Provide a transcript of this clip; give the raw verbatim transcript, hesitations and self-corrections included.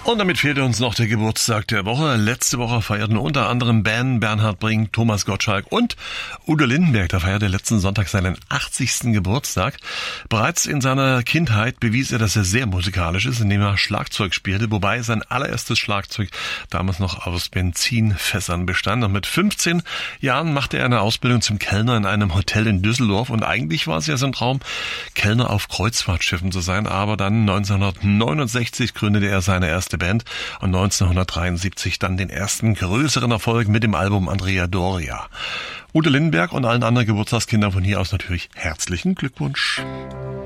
Und damit fehlte uns noch der Geburtstag der Woche. Letzte Woche feierten unter anderem Ben, Bernhard Brink, Thomas Gottschalk und Udo Lindenberg. Der feierte letzten Sonntag seinen achtzigsten Geburtstag. Bereits in seiner Kindheit bewies er, dass er sehr musikalisch ist, indem er Schlagzeug spielte, wobei sein allererstes Schlagzeug damals noch aus Benzinfässern bestand. Und mit fünfzehn Jahren machte er eine Ausbildung zum Kellner in einem Hotel in Düsseldorf. Und eigentlich war es ja sein Traum, Kellner auf Kreuzfahrtschiffen zu sein. Aber dann neunzehnhundertneunundsechzig gründete er seine erste Band und neunzehnhundertdreiundsiebzig dann den ersten größeren Erfolg mit dem Album Andrea Doria. Udo Lindenberg und allen anderen Geburtstagskindern von hier aus natürlich herzlichen Glückwunsch.